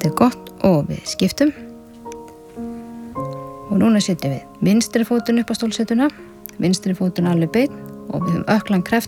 Þetta er gott og við skiptum. Og núna setjum við vinstri fótinn upp á stólsetuna, vinstri fótinn alveg beinn og við höfum ökklan kreft